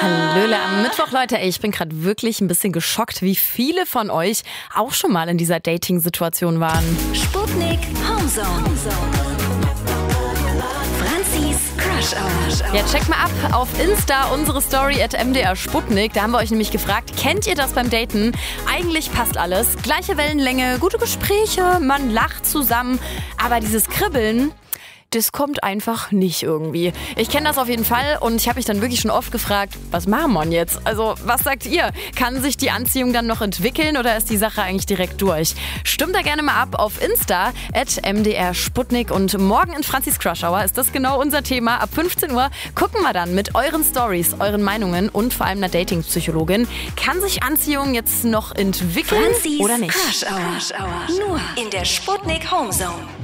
Hallöle am Mittwoch, Leute. Ey, ich bin gerade wirklich ein bisschen geschockt, wie viele von euch auch schon mal in dieser Dating-Situation waren. Sputnik Homezone. Franzis Crush Hour. Ja, checkt mal ab auf Insta unsere Story @MDR Sputnik. Da haben wir euch nämlich gefragt, kennt ihr das beim Daten? Eigentlich passt alles. Gleiche Wellenlänge, gute Gespräche, man lacht zusammen. Aber dieses Kribbeln, das kommt einfach nicht irgendwie. Ich kenne das auf jeden Fall und ich habe mich dann wirklich schon oft gefragt, was machen wir jetzt? Also, was sagt ihr? Kann sich die Anziehung dann noch entwickeln oder ist die Sache eigentlich direkt durch? Stimmt da gerne mal ab auf Insta @MDR Sputnik und morgen in Franzis Crush Hour ist das genau unser Thema. Ab 15 Uhr gucken wir dann mit euren Stories, euren Meinungen und vor allem einer Dating-Psychologin. Kann sich Anziehung jetzt noch entwickeln Franzis oder nicht? Crush Hour. Nur in der Sputnik Homezone.